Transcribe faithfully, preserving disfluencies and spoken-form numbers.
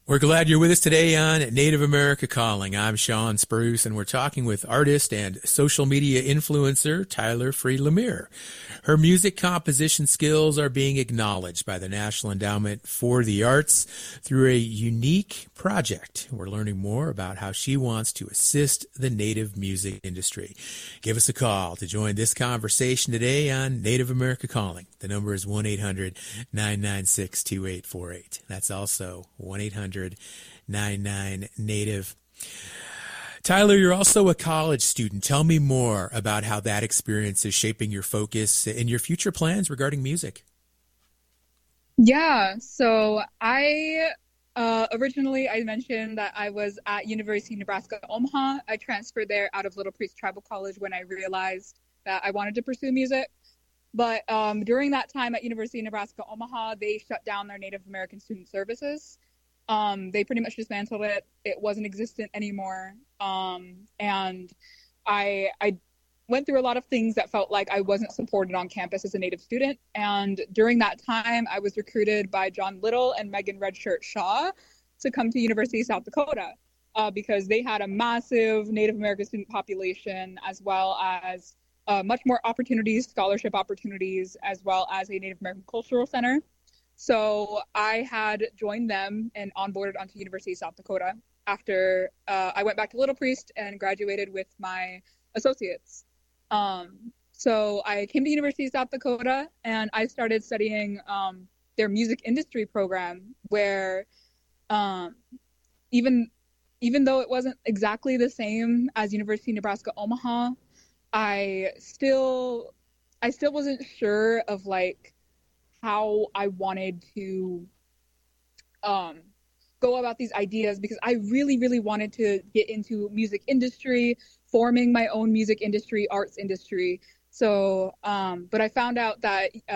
We're glad you're with us today on Native America Calling. I'm Sean Spruce, and we're talking with artist and social media influencer Tyler Free Lemire. Her music composition skills are being acknowledged by the National Endowment for the Arts through a unique project. We're learning more about how she wants to assist the Native music industry. Give us a call to join this conversation today on Native America Calling. The number is one eight hundred nine nine six two eight four eight. That's also one eight hundred nine nine Native. Tyler, you're also a college student. Tell me more about how that experience is shaping your focus and your future plans regarding music. Yeah, so I uh, originally I mentioned that I was at University of Nebraska Omaha. I transferred there out of Little Priest Tribal College when I realized that I wanted to pursue music. But um, during that time at University of Nebraska Omaha, they shut down their Native American Student Services. Um, they pretty much dismantled it. It wasn't existent anymore. Um, and I, I went through a lot of things that felt like I wasn't supported on campus as a Native student. And during that time, I was recruited by John Little and Megan Redshirt Shaw to come to University of South Dakota uh, because they had a massive Native American student population, as well as uh, much more opportunities, scholarship opportunities, as well as a Native American Cultural Center. So I had joined them and onboarded onto University of South Dakota after uh, I went back to Little Priest and graduated with my associates. Um, so I came to University of South Dakota and I started studying um, their music industry program, where um, even even though it wasn't exactly the same as University of Nebraska Omaha, I still I still wasn't sure of like how I wanted to um, go about these ideas, because I really, really wanted to get into music industry, forming my own music industry, arts industry. So, um, but I found out that uh,